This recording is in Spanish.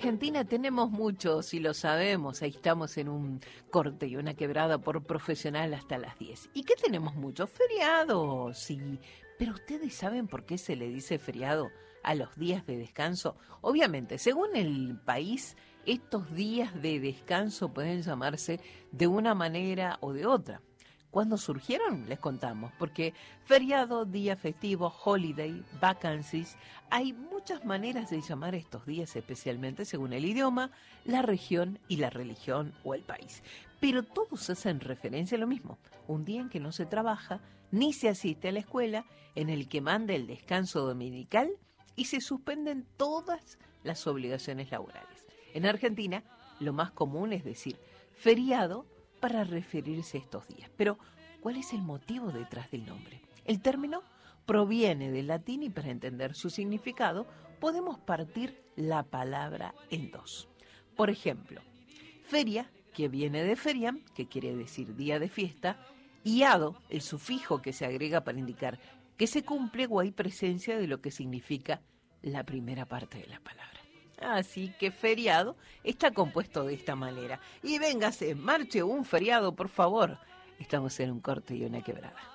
Argentina tenemos muchos y lo sabemos, ahí estamos en un corte y una quebrada por profesional hasta las 10. ¿Y qué tenemos muchos? Feriados, sí. Pero ¿ustedes saben por qué se le dice feriado a los días de descanso? Obviamente, según el país, estos días de descanso pueden llamarse de una manera o de otra. ¿Cuándo surgieron? Les contamos, porque feriado, día festivo, holiday, vacancies, hay muchas maneras de llamar estos días, especialmente según el idioma, la región y la religión o el país. Pero todos hacen referencia a lo mismo, un día en que no se trabaja, ni se asiste a la escuela, en el que manda el descanso dominical y se suspenden todas las obligaciones laborales. En Argentina, lo más común es decir feriado para referirse a estos días. Pero, ¿cuál es el motivo detrás del nombre? El término proviene del latín y para entender su significado podemos partir la palabra en dos. Por ejemplo, feria, que viene de feriam, que quiere decir día de fiesta, y ado, el sufijo que se agrega para indicar que se cumple o hay presencia de lo que significa la primera parte de la palabra. Así que feriado está compuesto de esta manera. Y véngase, marche un feriado, por favor. Estamos en un corte y una quebrada.